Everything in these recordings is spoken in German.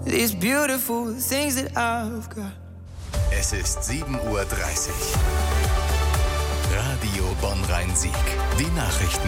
these beautiful things that I've got. Es ist 7:30 Uhr. Radio Bonn-Rhein-Sieg. Die Nachrichten.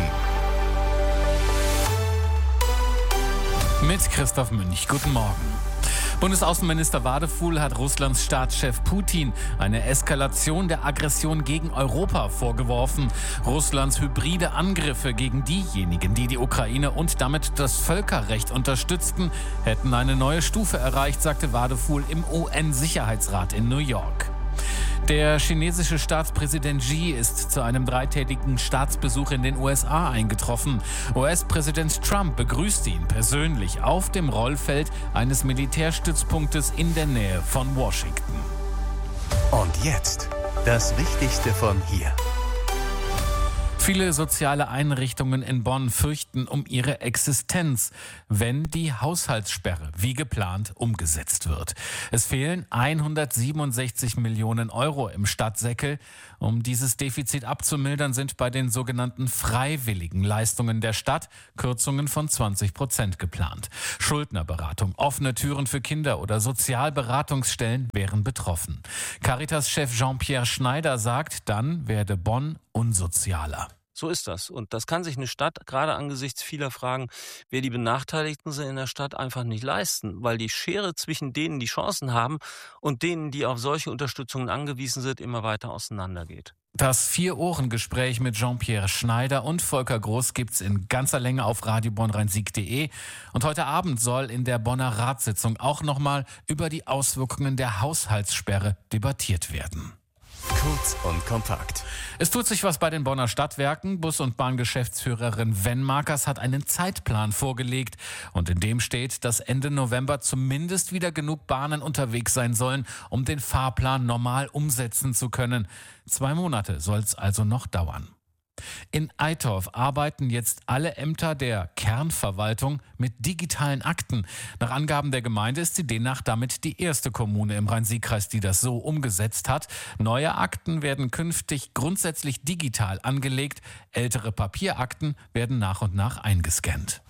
Mit Christoph Münch. Guten Morgen. Bundesaußenminister Wadefuhl hat Russlands Staatschef Putin eine Eskalation der Aggression gegen Europa vorgeworfen. Russlands hybride Angriffe gegen diejenigen, die die Ukraine und damit das Völkerrecht unterstützten, hätten eine neue Stufe erreicht, sagte Wadefuhl im UN-Sicherheitsrat in New York. Der chinesische Staatspräsident Xi ist zu einem 3-tägigen Staatsbesuch in den USA eingetroffen. US-Präsident Trump begrüßte ihn persönlich auf dem Rollfeld eines Militärstützpunktes in der Nähe von Washington. Und jetzt das Wichtigste von hier. Viele soziale Einrichtungen in Bonn fürchten um ihre Existenz, wenn die Haushaltssperre wie geplant umgesetzt wird. Es fehlen 167 Millionen Euro im Stadtsäckel. Um dieses Defizit abzumildern, sind bei den sogenannten freiwilligen Leistungen der Stadt Kürzungen von 20% geplant. Schuldnerberatung, offene Türen für Kinder oder Sozialberatungsstellen wären betroffen. Caritas-Chef Jean-Pierre Schneider sagt, dann werde Bonn unsozialer. So ist das. Und das kann sich eine Stadt, gerade angesichts vieler Fragen, wer die Benachteiligten sind in der Stadt, einfach nicht leisten. Weil die Schere zwischen denen, die Chancen haben und denen, die auf solche Unterstützungen angewiesen sind, immer weiter auseinandergeht. Das 4-Ohren-Gespräch mit Jean-Pierre Schneider und Volker Groß gibt's in ganzer Länge auf radiobonn-rhein-sieg.de. Und heute Abend soll in der Bonner Ratssitzung auch nochmal über die Auswirkungen der Haushaltssperre debattiert werden. Kurz und kompakt. Es tut sich was bei den Bonner Stadtwerken. Bus- und Bahngeschäftsführerin Wen Markers hat einen Zeitplan vorgelegt. Und in dem steht, dass Ende November zumindest wieder genug Bahnen unterwegs sein sollen, um den Fahrplan normal umsetzen zu können. 2 Monate soll es also noch dauern. In Eitorf arbeiten jetzt alle Ämter der Kernverwaltung mit digitalen Akten. Nach Angaben der Gemeinde ist sie demnach damit die erste Kommune im Rhein-Sieg-Kreis, die das so umgesetzt hat. Neue Akten werden künftig grundsätzlich digital angelegt. Ältere Papierakten werden nach und nach eingescannt.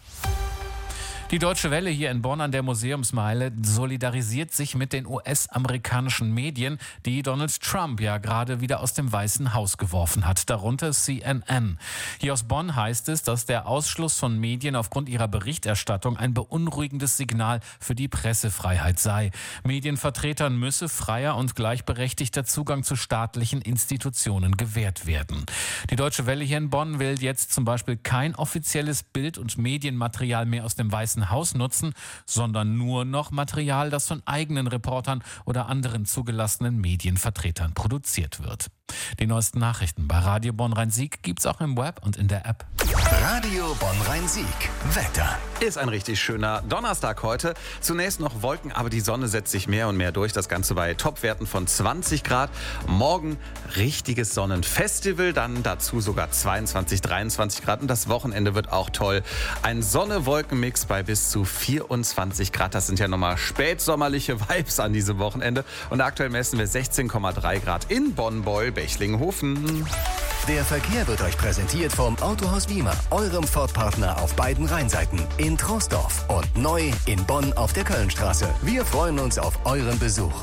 Die Deutsche Welle hier in Bonn an der Museumsmeile solidarisiert sich mit den US-amerikanischen Medien, die Donald Trump ja gerade wieder aus dem Weißen Haus geworfen hat, darunter CNN. Hier aus Bonn heißt es, dass der Ausschluss von Medien aufgrund ihrer Berichterstattung ein beunruhigendes Signal für die Pressefreiheit sei. Medienvertretern müsse freier und gleichberechtigter Zugang zu staatlichen Institutionen gewährt werden. Die Deutsche Welle hier in Bonn will jetzt zum Beispiel kein offizielles Bild- und Medienmaterial mehr aus dem Weißen Haus nutzen, sondern nur noch Material, das von eigenen Reportern oder anderen zugelassenen Medienvertretern produziert wird. Die neuesten Nachrichten bei Radio Bonn-Rhein-Sieg gibt's auch im Web und in der App. Radio Bonn-Rhein-Sieg. Wetter. Ist ein richtig schöner Donnerstag heute. Zunächst noch Wolken, aber die Sonne setzt sich mehr und mehr durch. Das Ganze bei Topwerten von 20 Grad. Morgen richtiges Sonnenfestival, dann dazu sogar 22, 23 Grad. Und das Wochenende wird auch toll. Ein Sonne-Wolken-Mix bei bis zu 24 Grad. Das sind ja nochmal spätsommerliche Vibes an diesem Wochenende. Und aktuell messen wir 16,3 Grad in Bonn-Beul-Bechlinghofen. Der Verkehr wird euch präsentiert vom Autohaus Wiemer, eurem Ford-Partner auf beiden Rheinseiten. In Troisdorf und neu in Bonn auf der Kölnstraße. Wir freuen uns auf euren Besuch.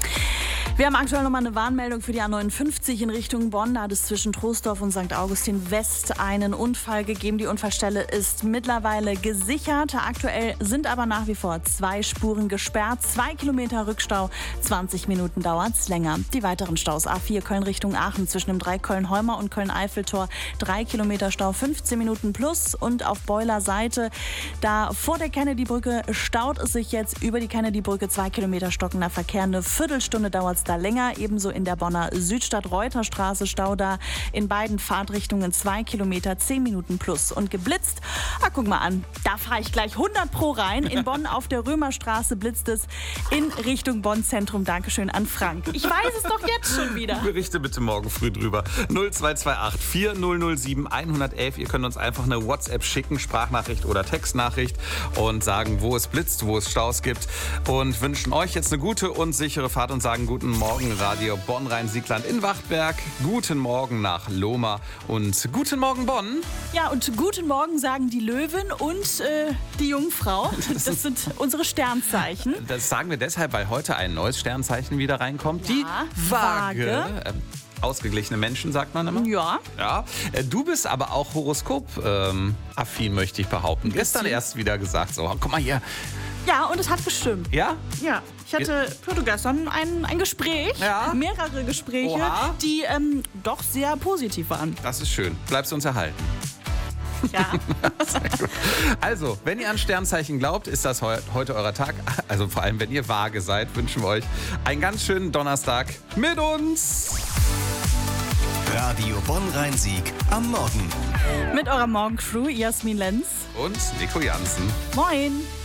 Wir haben aktuell nochmal eine Warnmeldung für die A59 in Richtung Bonn. Da hat es zwischen Troisdorf und St. Augustin West einen Unfall gegeben. Die Unfallstelle ist mittlerweile gesichert. Aktuell sind aber nach wie vor 2 Spuren gesperrt. 2 Kilometer Rückstau, 20 Minuten dauert es länger. Die weiteren Staus: A4 Köln Richtung Aachen zwischen dem Dreiköln-Holmer und Köln-Eiffeltor 3 Kilometer Stau, 15 Minuten plus. Und auf Beuler Seite, da vor der Kennedy-Brücke, staut es sich jetzt über die Kennedy-Brücke, 2 Kilometer stockender Verkehr. Eine Viertelstunde dauert es da länger. Ebenso in der Bonner Südstadt-Reuterstraße Stau da in beiden Fahrtrichtungen 2 Kilometer, 10 Minuten plus. Und geblitzt, guck mal an, da fahre ich gleich 100 pro rein. In Bonn auf der Römerstraße blitzt es in Richtung Bonn-Zentrum. Dankeschön an Frank. Ich weiß es doch jetzt schon wieder. Berichte bitte morgen früh drüber. 0228 4007 111. Ihr könnt uns einfach eine WhatsApp schicken, Sprachnachricht oder Textnachricht, und sagen, wo es blitzt, wo es Staus gibt, und wünschen euch jetzt eine gute und sichere Fahrt und sagen guten Morgen Radio Bonn-Rhein-Siegland in Wachtberg. Guten Morgen nach Lohmar und guten Morgen Bonn. Ja, und guten Morgen sagen die Löwen und die Jungfrau. Das sind unsere Sternzeichen. Das sagen wir deshalb, weil heute ein neues Sternzeichen wieder reinkommt. Ja, Die Waage. Ausgeglichene Menschen, sagt man immer. Ja. Ja. Du bist aber auch Horoskop-affin, möchte ich behaupten. Gestern erst wieder gesagt, so, guck mal hier. Ja, und es hat gestimmt. Ja? Ja, ich hatte gestern ein Gespräch, Ja? mehrere Gespräche, Oha. die doch sehr positiv waren. Das ist schön. Bleibst uns erhalten. Ja. Also, wenn ihr an Sternzeichen glaubt, ist das heute euer Tag. Also vor allem, wenn ihr Waage seid, wünschen wir euch einen ganz schönen Donnerstag mit uns. Radio Bonn-Rhein-Sieg am Morgen. Mit eurer Morgencrew, Jasmin Lenz. Und Nico Jansen. Moin.